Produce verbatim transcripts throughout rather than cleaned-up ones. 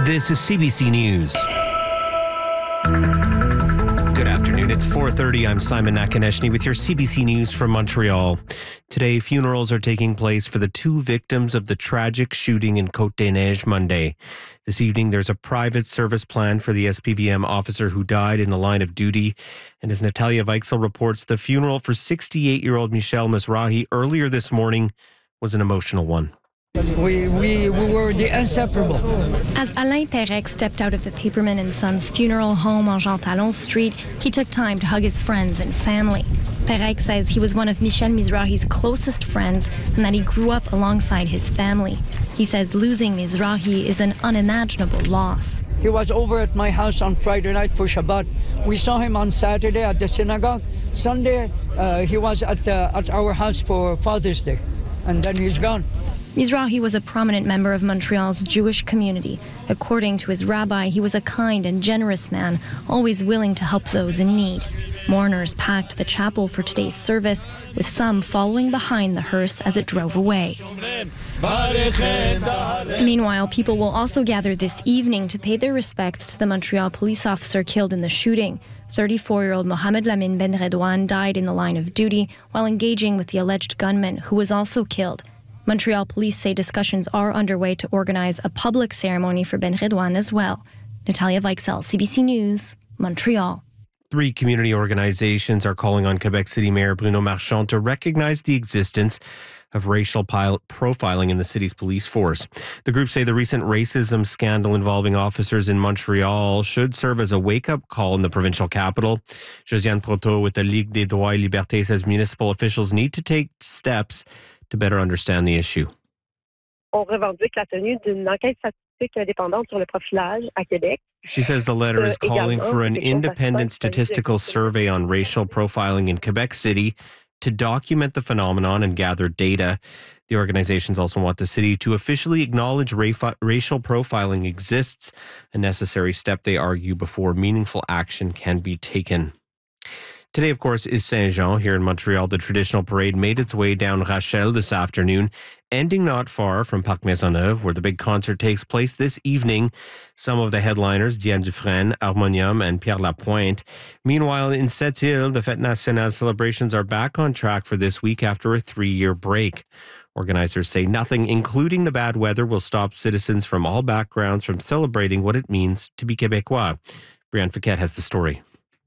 This is C B C News. Good afternoon. It's four thirty. I'm Simon Nakaneshny with your C B C News from Montreal. Today, funerals are taking place for the two victims of the tragic shooting in Côte-des-Neiges Monday. This evening, there's a private service planned for the S P V M officer who died in the line of duty. And as Natalia Weichsel reports, the funeral for sixty-eight-year-old Michel Mizrahi earlier this morning was an emotional one. We, we, we were the inseparable. As Alain Perec stepped out of the Paperman and Sons funeral home on Jean Talon Street, he took time to hug his friends and family. Perec says he was one of Michel Mizrahi's closest friends and that he grew up alongside his family. He says losing Mizrahi is an unimaginable loss. He was over at my house on Friday night for Shabbat. We saw him on Saturday at the synagogue. Sunday, uh, he was at, uh, at our house for Father's Day, and then he's gone. Mizrahi was a prominent member of Montreal's Jewish community. According to his rabbi, he was a kind and generous man, always willing to help those in need. Mourners packed the chapel for today's service, with some following behind the hearse as it drove away. Meanwhile, people will also gather this evening to pay their respects to the Montreal police officer killed in the shooting. thirty-four-year-old Mohamed Lamine Ben Redouane died in the line of duty while engaging with the alleged gunman, who was also killed. Montreal police say discussions are underway to organize a public ceremony for Ben Redouane as well. Natalia Weichsel, C B C News, Montreal. Three community organizations are calling on Quebec City Mayor Bruno Marchand to recognize the existence of racial profiling in the city's police force. The groups say the recent racism scandal involving officers in Montreal should serve as a wake-up call in the provincial capital. Josiane Proto with the Ligue des Droits et Libertés says municipal officials need to take steps to better understand the issue. On revendique la tenue d'une enquête statistique indépendante sur le profilage à Québec. She says the letter is calling for an independent statistical survey on racial profiling in Quebec City to document the phenomenon and gather data. The organizations also want the city to officially acknowledge ra- racial profiling exists, a necessary step, they argue, before meaningful action can be taken. Today, of course, is Saint-Jean. Here in Montreal, the traditional parade made its way down Rachel this afternoon, ending not far from Parc Maisonneuve, where the big concert takes place this evening. Some of the headliners, Diane Dufresne, Harmonium, and Pierre Lapointe. Meanwhile, in Sept-Îles, the Fête Nationale celebrations are back on track for this week after a three-year break. Organizers say nothing, including the bad weather, will stop citizens from all backgrounds from celebrating what it means to be Québécois. Brianne Fiquet has the story.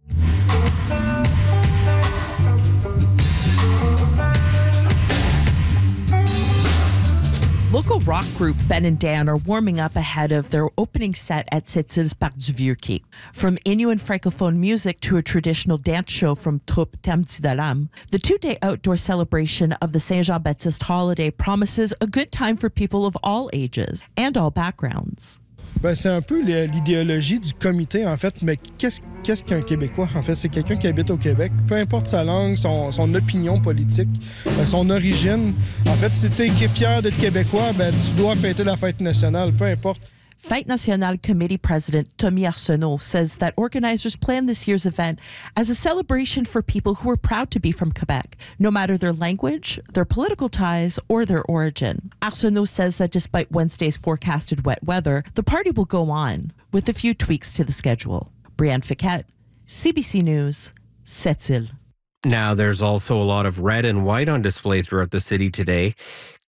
Local rock group Ben and Dan are warming up ahead of their opening set at Sept-Îles Parc du Vieux-Quai. From Inuit francophone music to a traditional dance show from Troupe Tamti Dalam, the two-day outdoor celebration of the Saint-Jean-Baptiste holiday promises a good time for people of all ages and all backgrounds. Ben, c'est un peu l'idéologie du comité, en fait. Mais qu'est-ce, qu'est-ce qu'un Québécois? En fait, c'est quelqu'un qui habite au Québec. Peu importe sa langue, son, son opinion politique, ben, son origine. En fait, si tu es fier d'être Québécois, ben, tu dois fêter la fête nationale, peu importe. Fête Nationale Committee President Tommy Arsenault says that organizers plan this year's event as a celebration for people who are proud to be from Quebec, no matter their language, their political ties, or their origin. Arsenault says that despite Wednesday's forecasted wet weather, the party will go on, with a few tweaks to the schedule. Brianne Fiquet, C B C News, Sept-Îles. Now, there's also a lot of red and white on display throughout the city today.